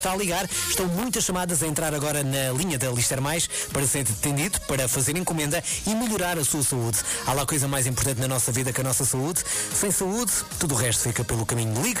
Está a ligar, estão muitas chamadas a entrar agora na linha da Lister Mais para ser atendido, para fazer encomenda e melhorar a sua saúde. Há lá coisa mais importante na nossa vida que a nossa saúde. Sem saúde, tudo o resto fica pelo caminho. Ligue